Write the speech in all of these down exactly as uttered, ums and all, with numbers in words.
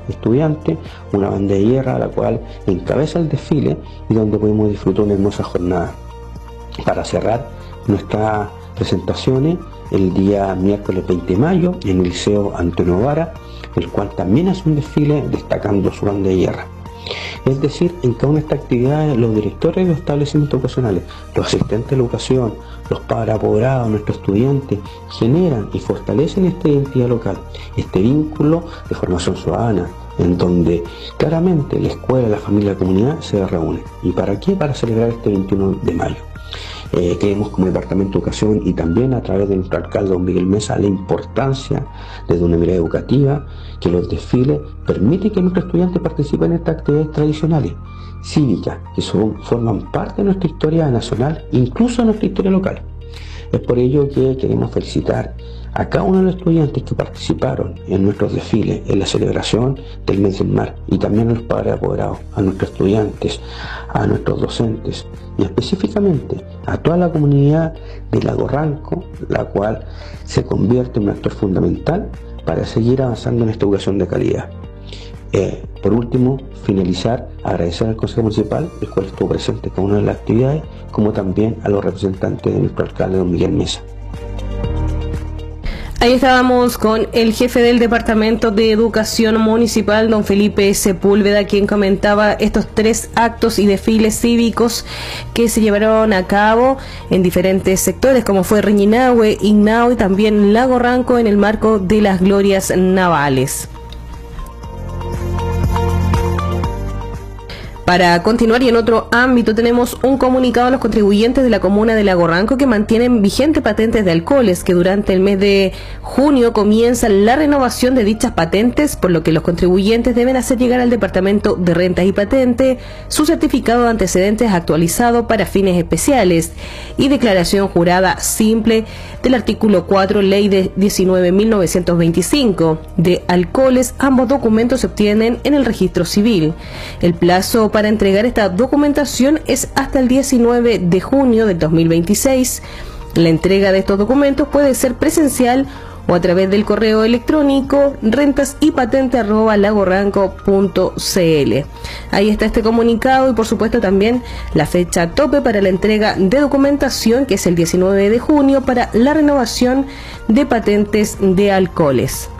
estudiantes, una banda de guerra, la cual encabeza el desfile y donde podemos disfrutar una hermosa jornada. Para cerrar nuestras presentaciones, el día miércoles veinte de mayo en el Liceo Antonio Vara, el cual también hace un desfile destacando su banda de guerra. Es decir, en cada una de estas actividades los directores de los establecimientos educacionales, los asistentes de la educación, los padres apoderados, nuestros estudiantes, generan y fortalecen esta identidad local, este vínculo de formación ciudadana, en donde claramente la escuela, la familia, la comunidad se reúnen. ¿Y para qué? Para celebrar este veintiuno de mayo. Eh, creemos como Departamento de Educación y también a través de nuestro alcalde don Miguel Mesa la importancia desde una mirada educativa que los desfiles permiten que nuestros estudiantes participen en estas actividades tradicionales, cívicas, que son, forman parte de nuestra historia nacional, incluso de nuestra historia local. Es por ello que queremos felicitar a cada uno de los estudiantes que participaron en nuestros desfiles, en la celebración del mes del mar, y también a los padres apoderados, a nuestros estudiantes, a nuestros docentes y específicamente a toda la comunidad de Lago Ranco, la cual se convierte en un actor fundamental para seguir avanzando en esta educación de calidad. Eh, por último, finalizar, agradecer al Consejo Municipal, el cual estuvo presente en cada una de las actividades, como también a los representantes de nuestro alcalde, don Miguel Mesa. Ahí estábamos con el jefe del Departamento de Educación Municipal, don Felipe Sepúlveda, quien comentaba estos tres actos y desfiles cívicos que se llevaron a cabo en diferentes sectores, como fue Reñinahue, Ignao y también Lago Ranco en el marco de las glorias navales. Para continuar, y en otro ámbito, tenemos un comunicado a los contribuyentes de la comuna de Lago Ranco que mantienen vigentes patentes de alcoholes, que durante el mes de junio comienza la renovación de dichas patentes, por lo que los contribuyentes deben hacer llegar al Departamento de Rentas y Patentes su certificado de antecedentes actualizado para fines especiales y declaración jurada simple del artículo cuatro, ley de diecinueve mil novecientos veinticinco de alcoholes. Ambos documentos se obtienen en el registro civil. El plazo para entregar esta documentación es hasta el diecinueve de junio del dos mil veintiséis. La entrega de estos documentos puede ser presencial o a través del correo electrónico rentas y patente arroba lagoranco punto cl. Ahí está este comunicado y por supuesto también la fecha tope para la entrega de documentación, que es el diecinueve de junio, para la renovación de patentes de alcoholes.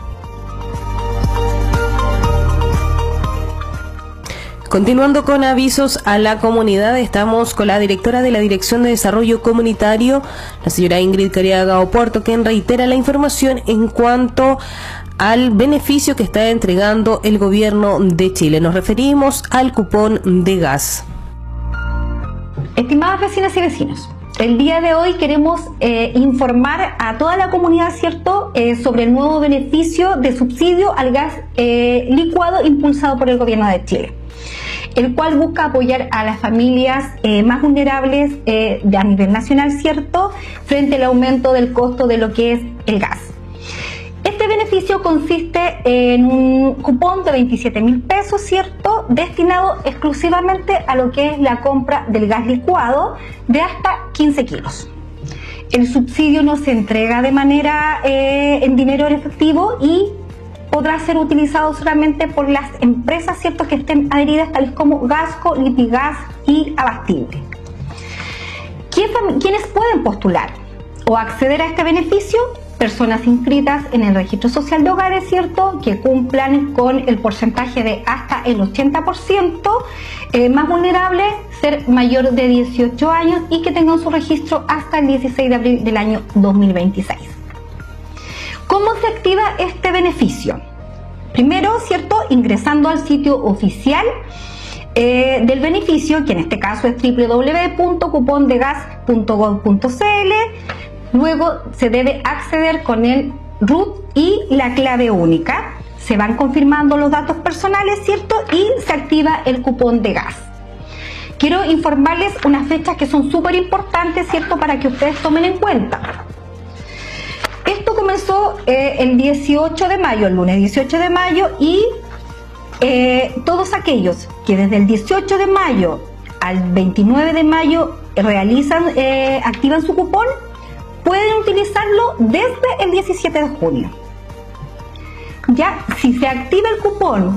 Continuando con avisos a la comunidad, estamos con la directora de la Dirección de Desarrollo Comunitario, la señora Ingrid Cariaga Oporto, quien reitera la información en cuanto al beneficio que está entregando el gobierno de Chile. Nos referimos al cupón de gas. Estimadas vecinas y vecinos, el día de hoy queremos eh, informar a toda la comunidad, ¿cierto?, eh, sobre el nuevo beneficio de subsidio al gas eh, licuado impulsado por el gobierno de Chile, el cual busca apoyar a las familias eh, más vulnerables eh, a nivel nacional, ¿cierto?, frente al aumento del costo de lo que es el gas. Este beneficio consiste en un cupón de veintisiete mil pesos, ¿cierto?, destinado exclusivamente a lo que es la compra del gas licuado de hasta quince kilos. El subsidio no se entrega de manera eh, en dinero en efectivo y podrá ser utilizado solamente por las empresas, ¿cierto?, que estén adheridas, tales como Gasco, Lipigas y Abastible. ¿Quiénes pueden postular o acceder a este beneficio? Personas inscritas en el registro social de hogares, ¿cierto?, que cumplan con el porcentaje de hasta el ochenta por ciento, eh, más vulnerable, ser mayor de dieciocho años y que tengan su registro hasta el dieciséis de abril del año dos mil veintiséis. ¿Cómo se activa este beneficio? Primero, ¿cierto?, ingresando al sitio oficial eh, del beneficio, que en este caso es doble u doble u doble u punto cupón de gas punto gov punto cl. Luego se debe acceder con el root y la clave única. Se van confirmando los datos personales, ¿cierto?, y se activa el cupón de gas. Quiero informarles unas fechas que son súper importantes, ¿cierto?, para que ustedes tomen en cuenta. Esto comenzó eh, el dieciocho de mayo, el lunes dieciocho de mayo, y eh, todos aquellos que desde el dieciocho de mayo al veintinueve de mayo realizan, eh, activan su cupón, pueden utilizarlo desde el diecisiete de junio. Ya, si se activa el cupón